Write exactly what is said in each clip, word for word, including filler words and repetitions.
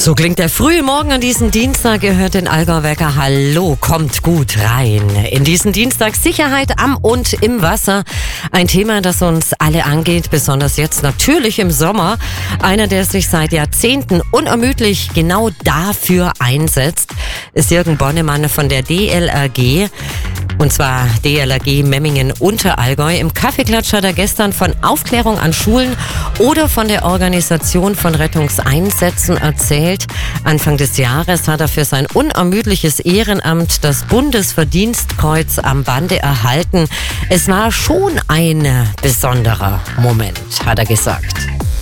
So klingt der frühe Morgen an diesem Dienstag. Ihr hört den Allgäu-Wecker. Hallo, kommt gut rein. In diesen Dienstag Sicherheit am und im Wasser. Ein Thema, das uns alle angeht, besonders jetzt natürlich im Sommer. Einer, der sich seit Jahrzehnten unermüdlich genau dafür einsetzt, ist Jürgen Bonnemann von der D L R G. Und zwar D L R G Memmingen Unterallgäu. Im Kaffeeklatsch hat er gestern von Aufklärung an Schulen oder von der Organisation von Rettungseinsätzen erzählt. Anfang des Jahres hat er für sein unermüdliches Ehrenamt das Bundesverdienstkreuz am Bande erhalten. Es war schon ein besonderer Moment, hat er gesagt.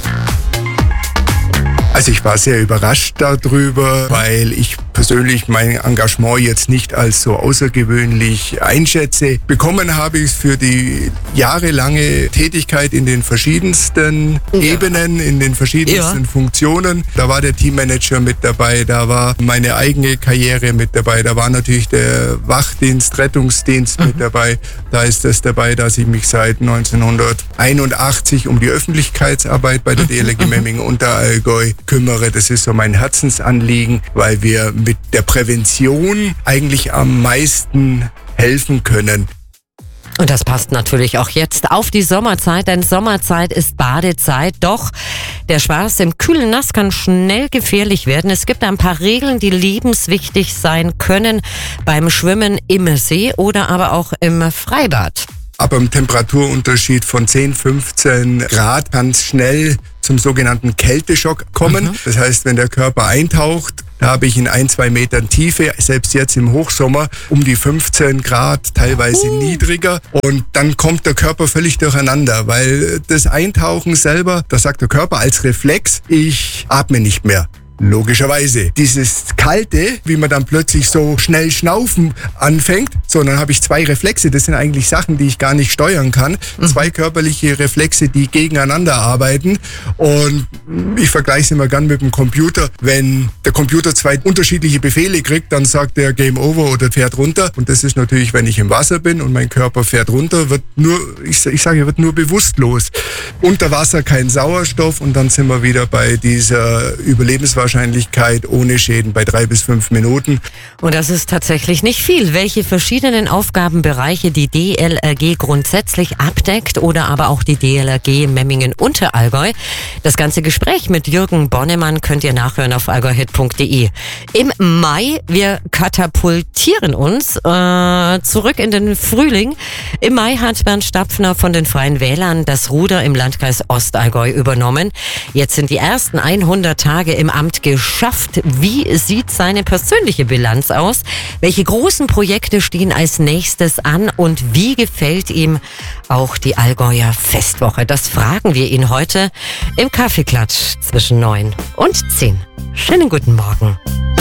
Also ich war sehr überrascht darüber, weil ich persönlich mein Engagement jetzt nicht als so außergewöhnlich einschätze. Bekommen habe ich es für die jahrelange Tätigkeit in den verschiedensten ja. Ebenen, in den verschiedensten ja. Funktionen. Da war der Teammanager mit dabei, da war meine eigene Karriere mit dabei, da war natürlich der Wachdienst, Rettungsdienst mhm. mit dabei. Da ist das dabei, dass ich mich seit neunzehnhunderteinundachtzig um die Öffentlichkeitsarbeit bei der D L R G Memmingen Unterallgäu kümmere. Das ist so mein Herzensanliegen, weil wir mit der Prävention eigentlich am meisten helfen können. Und das passt natürlich auch jetzt auf die Sommerzeit, denn Sommerzeit ist Badezeit. Doch der Spaß im kühlen Nass kann schnell gefährlich werden. Es gibt ein paar Regeln, die lebenswichtig sein können beim Schwimmen im See oder aber auch im Freibad. Ab einem Temperaturunterschied von zehn, fünfzehn Grad kann es schnell zum sogenannten Kälteschock kommen. Mhm. Das heißt, wenn der Körper eintaucht, da habe ich in ein, zwei Metern Tiefe, selbst jetzt im Hochsommer, um die fünfzehn Grad, teilweise uh. niedriger. Und dann kommt der Körper völlig durcheinander, weil das Eintauchen selber, das sagt der Körper als Reflex, ich atme nicht mehr. Logischerweise. Dieses Kalte, wie man dann plötzlich so schnell schnaufen anfängt, so, dann habe ich zwei Reflexe, das sind eigentlich Sachen, die ich gar nicht steuern kann. Mhm. Zwei körperliche Reflexe, die gegeneinander arbeiten. Und ich vergleiche es immer gern mit dem Computer. Wenn der Computer zwei unterschiedliche Befehle kriegt, dann sagt er Game Over oder fährt runter. Und das ist natürlich, wenn ich im Wasser bin und mein Körper fährt runter, wird nur, ich, ich sage, wird nur bewusstlos. Unter Wasser kein Sauerstoff und dann sind wir wieder bei dieser Überlebenswahrscheinlichkeit ohne Schäden bei drei bis fünf Minuten. Und das ist tatsächlich nicht viel. Welche verschiedenen Aufgabenbereiche die D L R G grundsätzlich abdeckt oder aber auch die D L R G Memmingen Unterallgäu. Das ganze Gespräch mit Jürgen Bonnemann könnt ihr nachhören auf allgäuhit punkt de. Im Mai, wir katapultieren uns äh, zurück in den Frühling. Im Mai hat Bernd Stapfner von den Freien Wählern das Ruder im Landkreis Ostallgäu übernommen. Jetzt sind die ersten hundert Tage im Amt geschafft. Wie sieht seine persönliche Bilanz aus? Welche großen Projekte stehen als nächstes an? Und wie gefällt ihm auch die Allgäuer Festwoche? Das fragen wir ihn heute im Kaffeeklatsch zwischen neun und zehn. Schönen guten Morgen.